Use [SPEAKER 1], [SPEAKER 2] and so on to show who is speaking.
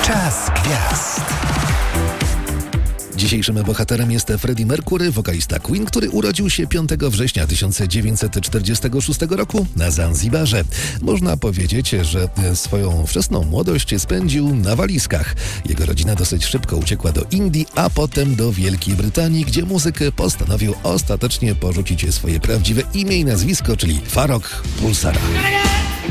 [SPEAKER 1] Czas gwiazd.
[SPEAKER 2] Dzisiejszym bohaterem jest Freddie Mercury, wokalista Queen, który urodził się 5 września 1946 roku na Zanzibarze. Można powiedzieć, że swoją wczesną młodość spędził na walizkach. Jego rodzina dosyć szybko uciekła do Indii, a potem do Wielkiej Brytanii, gdzie muzyk postanowił ostatecznie porzucić swoje prawdziwe imię i nazwisko, czyli Farrokh Bulsara.